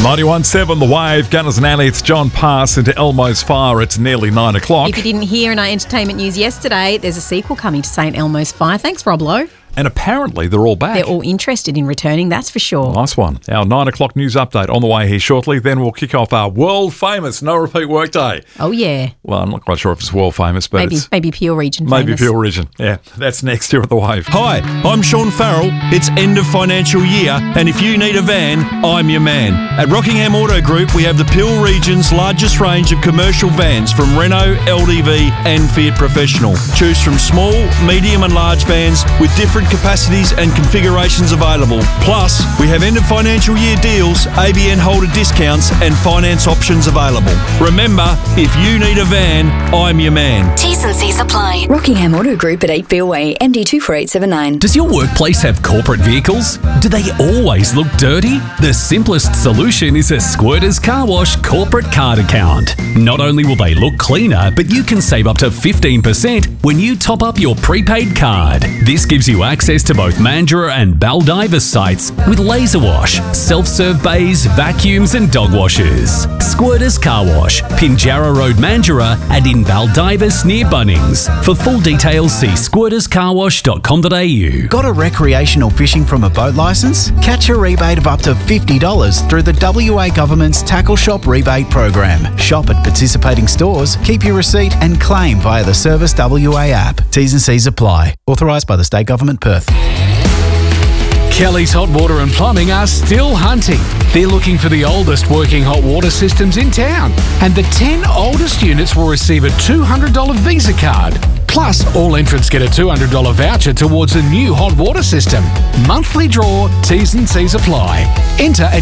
91.7 The Wave, Gunners and Alley. It's John Pass into Elmo's Fire. It's nearly 9 o'clock. If you didn't hear in our entertainment news yesterday, there's a sequel coming to St Elmo's Fire. Thanks, Rob Lowe. And apparently they're all back. They're all interested in returning, that's for sure. Nice one. Our 9 o'clock news update on the way here shortly. Then we'll kick off our world-famous No Repeat Workday. Oh, yeah. Well, I'm not quite sure if it's world-famous, but maybe Peel Region maybe famous. Peel Region. Yeah, that's next here at The Wave. Hi, I'm Sean Farrell. It's end of financial year, and if you need a van, I'm your man. At Rockingham Auto Group, we have the Peel Region's largest range of commercial vans from Renault, LDV and Fiat Professional. Choose from small, medium and large vans with different capacities and configurations available. Plus, we have end of financial year deals, ABN holder discounts and finance options available. Remember, if you need a van, I'm your man. T's and C's apply. Rockingham Auto Group at 8 Beale Way, MD 24879. Does your workplace have corporate vehicles? Do they always look dirty? The simplest solution is a Squirters Car Wash corporate card account. Not only will they look cleaner, but you can save up to 15% when you top up your prepaid card. This gives you access to both Mandurah and Baldivis sites with laser wash, self-serve bays, vacuums and dog washers. Squirters Car Wash, Pinjarra Road, Mandurah and in Baldivis near Bunnings. For full details, see squirterscarwash.com.au. Got a recreational fishing from a boat licence? Catch a rebate of up to $50 through the WA Government's Tackle Shop rebate program. Shop at participating stores, keep your receipt and claim via the Service WA app. T's and C's apply. Authorised by the State Government, Perth. Kelly's Hot Water and Plumbing are still hunting. They're looking for the oldest working hot water systems in town. And the 10 oldest units will receive a $200 Visa card. Plus, all entrants get a $200 voucher towards a new hot water system. Monthly draw, T's and C's apply. Enter at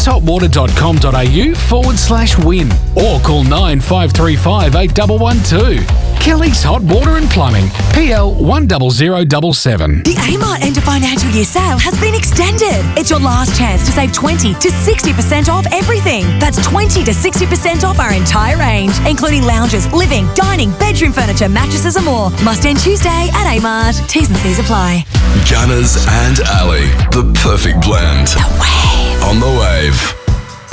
kellysHotWater.com.au/win or call 9535 8112. Kelly's Hot Water and Plumbing, PL 10077. The Amart end of financial year sale has been extended. It's your last chance to save 20 to 60% off everything. That's 20 to 60% off our entire range, including lounges, living, dining, bedroom furniture, mattresses and more. Must end Tuesday at Amart. T's and C's apply. Gunners and Alley, the perfect blend. The Wave. On the Wave.